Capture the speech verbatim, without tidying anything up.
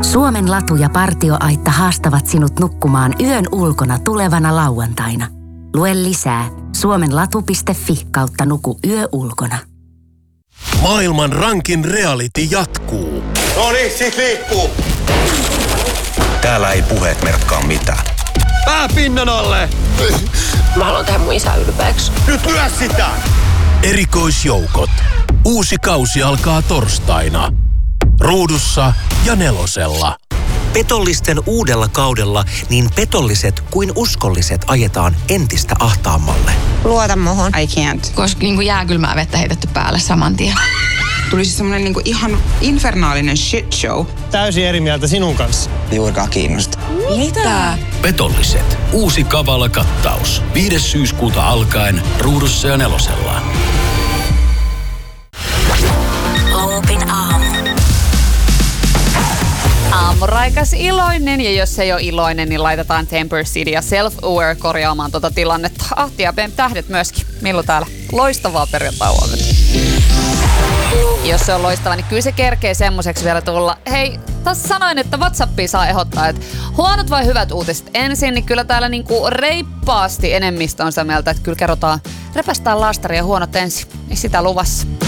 Suomen latu ja partioaitta haastavat sinut nukkumaan yön ulkona tulevana lauantaina. Lue lisää suomenlatu piste fi kautta nuku yö ulkona. Maailman rankin reality jatkuu. No niin, sit liikkuu. Täällä ei puheet merkkaa mitään. Pää pinnan alle! Mä haluan tehdä mun isä ylpeäksi. Nyt lyö sitä! Erikoisjoukot. Uusi kausi alkaa torstaina. Ruudussa ja Nelosella. Petollisten uudella kaudella niin petolliset kuin uskolliset ajetaan entistä ahtaammalle. Luota muhun. I can't. Koska niin kuin jääkylmää vettä heitetty päälle saman tien. Tuli siis semmonen niin kuin ihan infernaalinen shit show. Täysin eri mieltä sinun kanssa. Juurikaan kiinnosta. Mitä? Petolliset. Uusi kavala kattaus. viides syyskuuta alkaen Ruudussa ja Nelosella. Loopin aamu. Aamuraikas iloinen, ja jos ei ole iloinen, niin laitetaan Temper City ja Self-Aware korjaamaan tuota tilannetta. Ahti ja Pem tähdet myöskin. Millu täällä? Loistavaa perjantai-huomenta. Jos se on loistava, niin kyllä se kerkee semmoiseksi vielä tulla. Hei, tässä sanoin, että WhatsAppia saa ehdottaa, että huonot vai hyvät uutiset ensin, niin kyllä täällä niinku reippaasti enemmistö on sitä mieltä, että kyllä kerrotaan, repästään laastaria huonot ensin. Niin sitä luvassa.